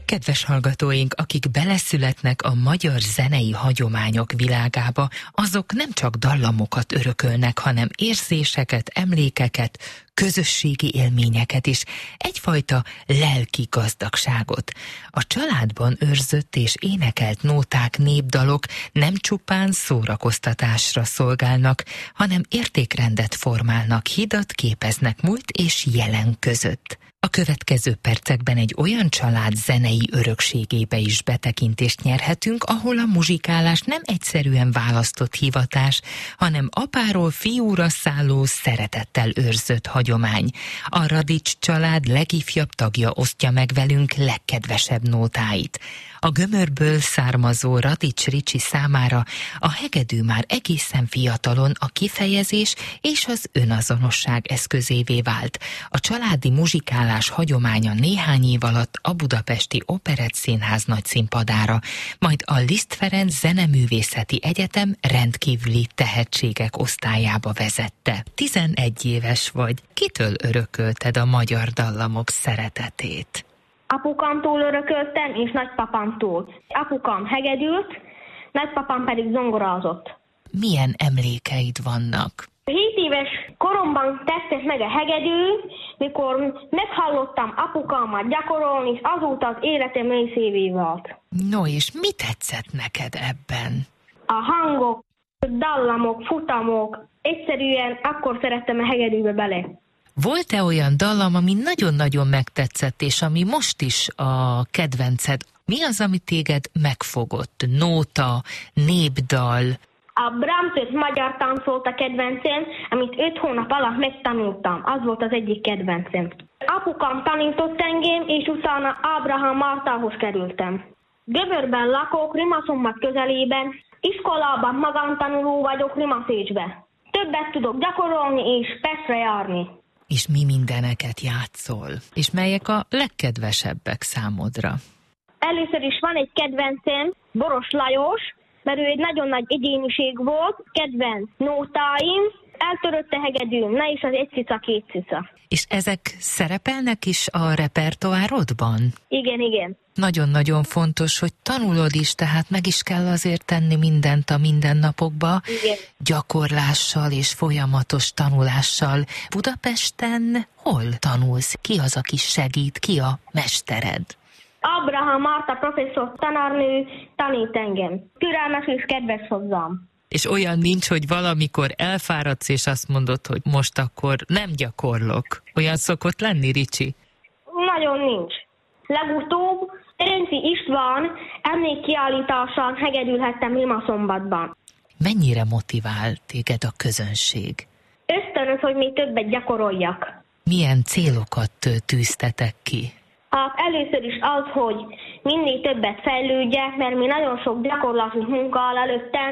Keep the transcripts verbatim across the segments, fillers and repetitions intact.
Kedves hallgatóink, akik beleszületnek a magyar zenei hagyományok világába, azok nem csak dallamokat örökölnek, hanem érzéseket, emlékeket, közösségi élményeket is, egyfajta lelki gazdagságot. A családban őrzött és énekelt nóták, népdalok nem csupán szórakoztatásra szolgálnak, hanem értékrendet formálnak, hidat képeznek múlt és jelen között. A következő percekben egy olyan család zenei örökségébe is betekintést nyerhetünk, ahol a muzsikálás nem egyszerűen választott hivatás, hanem apáról fiúra szálló, szeretettel őrzött hagyomány. A Radics család legifjabb tagja osztja meg velünk legkedvesebb nótáit. A Gömörből származó Radics Ricsi számára a hegedű már egészen fiatalon a kifejezés és az önazonosság eszközévé vált. A családi muzsikálás hagyománya néhány év alatt a Budapesti Operettszínház nagyszínpadára, majd a Liszt Ferenc Zeneművészeti Egyetem rendkívüli tehetségek osztályába vezette. tizenegy éves vagy. Kitől örökölted a magyar dallamok szeretetét? Apukámtól örököltem, és nagypapámtól. Apukám hegedült, nagypapám pedig zongorázott. Milyen emlékeid vannak? Hét éves koromban tetszett meg a hegedű, mikor meghallottam apukámat gyakorolni, és azóta az életem részévé vált. No, és mi tetszett neked ebben? A hangok, dallamok, futamok, egyszerűen akkor szerettem a hegedűbe bele. Volt-e olyan dallam, ami nagyon-nagyon megtetszett, és ami most is a kedvenced? Mi az, ami téged megfogott? Nóta, népdal? A Brahms magyar tánc volt a kedvencem, amit öt hónap alatt megtanultam. Az volt az egyik kedvencem. Apukám tanított engem, és utána Ábrahám Mártához kerültem. Gömörben lakok, Rimaszombat közelében, iskolában magántanuló vagyok Rimaszécsbe. Többet tudok gyakorolni és Pestre járni. És mi mindeneket játszol? És melyek a legkedvesebbek számodra? Először is van egy kedvencem, Boros Lajos, mert ő egy nagyon nagy egyéniség volt, kedvenc nótáim, eltörött a hegedűm, na és az egy cica, két cica. És ezek szerepelnek is a repertoárodban? Igen, igen. Nagyon-nagyon fontos, hogy tanulod is, tehát meg is kell azért tenni mindent a mindennapokba, igen. Gyakorlással és folyamatos tanulással. Budapesten hol tanulsz? Ki az, aki segít? Ki a mestered? Ábrahám Márta professzor tanárnő tanít engem. Türelmes és kedves hozzám. És olyan nincs, hogy valamikor elfáradsz, és azt mondod, hogy most akkor nem gyakorlok. Olyan szokott lenni, Ricsi? Nagyon nincs. Legutóbb Renci István emlékkiállításon hegedülhettem Rimaszombatban. Mennyire motivál téged a közönség? Ösztönöz, hogy még többet gyakoroljak. Milyen célokat tűztetek ki? Hát először is az, hogy minél többet fejlődjek, mert mi nagyon sok gyakorlati munka áll előttem,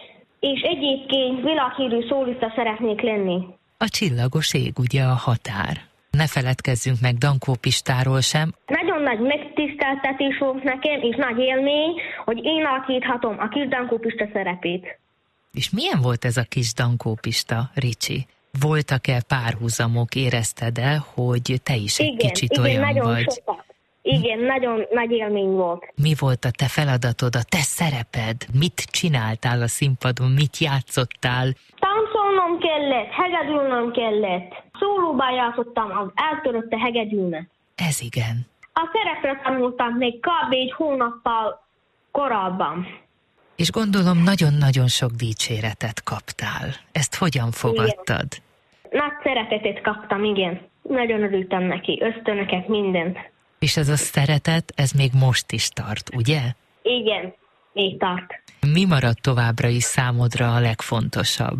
és egyébként világhírű szólista szeretnék lenni. A csillagos ég ugye a határ. Ne feledkezzünk meg Dankó Pistáról sem. Nagyon nagy megtiszteltetés volt nekem, és nagy élmény, hogy én alakíthatom a kis Dankó Pista szerepét. És milyen volt ez a kis Dankó Pista, Ricsi? Voltak-e párhuzamok, érezted-e, hogy te is egy igen, kicsit igen, olyan nagyon vagy? Sokat. Igen, hm? nagyon nagy élmény volt. Mi volt a te feladatod, a te szereped? Mit csináltál a színpadon, mit játszottál? Táncolnom kellett, hegedülnöm kellett. Szólóban játszottam az eltörött a hegedűmet. Ez igen. A szerepre tanultam még kb. Egy hónappal korábban. És gondolom nagyon-nagyon sok dicséretet kaptál. Ezt hogyan fogadtad? Igen. Nagy szeretetet kaptam, igen. Nagyon örültem neki, ösztönöket, mindent. És ez a szeretet, ez még most is tart, ugye? Igen, még tart. Mi maradt továbbra is számodra a legfontosabb?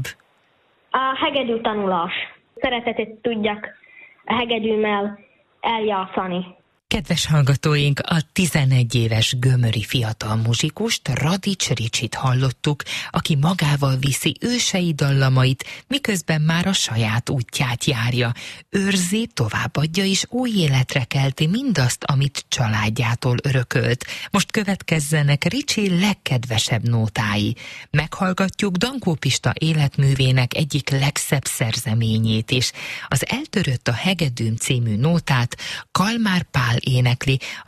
A hegedű tanulás. Szeretetet tudjak a hegedűmmel eljátszani. Kedves hallgatóink, a tizenegy éves gömöri fiatal muzsikust, Radics Ricsit hallottuk, aki magával viszi ősei dallamait, miközben már a saját útját járja. Őrzi, továbbadja és új életre kelti mindazt, amit családjától örökölt. Most következzenek Ricsi legkedvesebb nótái. Meghallgatjuk Dankó Pista életművének egyik legszebb szerzeményét is. Az Eltörött a hegedűm című nótát Kalmár Pál énekli,